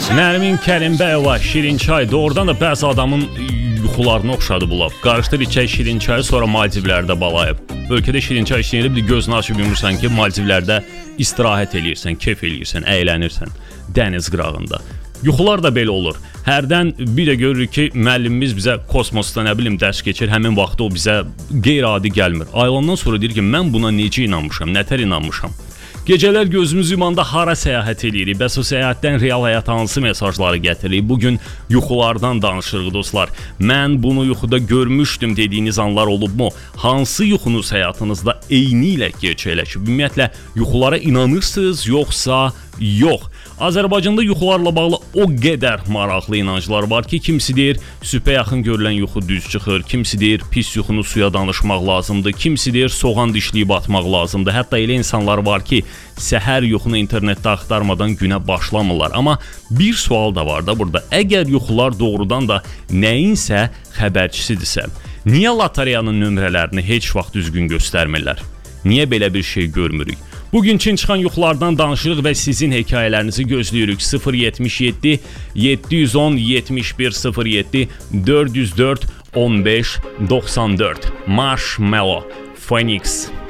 Nərmin Kərimbəyova Şirin çay doğrudan da bəzi adamın yuxularını oxşadı bu laf. Qarışdır içək şirin çayı, sonra Maldivlərdə balayıb. Ölkədə şirin çay içilib, bir gözünü açıb yumursan ki, Maldivlərdə istirahət eləyirsən, keyf eləyirsən, əylənirsən dəniz qırağında. Yuxular da belə olur. Hərdən bir də görürük ki, müəllimimiz bizə kosmosda nə bilim dərs keçir, həmin vaxtda o bizə qeyri-adi gəlmir. Ayılandan sonra deyir ki, mən buna necə inanmışam, nətər inanmışam. Gecələr gözümüz yumanda hara səyahət eləyirik, bəs o səyahətdən real həyata hansı mesajları gətiririk? Bugün yuxulardan danışırıq dostlar. Mən bunu yuxuda görmüşdüm dediyiniz anlar olubmu? Hansı yuxunuz həyatınızda eyni ilə gerçəkləşib? Ümumiyyətlə, yuxulara inanırsınız, yoxsa yox? Azərbaycanda yuxularla bağlı o qədər maraqlı inanclar var ki, kimisi deyir, sübhə yaxın görülən yuxu düz çıxır, kimisi deyir, pis yuxunu suya danışmaq lazımdır, kimisi deyir, soğan dişləyib atmaq lazımdır. Hətta elə insanlar var ki, səhər yuxunu internetdə axtarmadan günə başlamırlar. Amma bir sual da var da burada. Əgər yuxular doğrudan da nəyinsə xəbərçisidirsə, niyə lotereyanın nömrələrini heç vaxt düzgün göstərmirlər? Niyə belə bir şey görmürük? Bugün Çin çıxan yuxulardan danışırıq və sizin hekayələrinizi gözləyirik. 077 710 71 07 404 15 94 Marshmallow Phoenix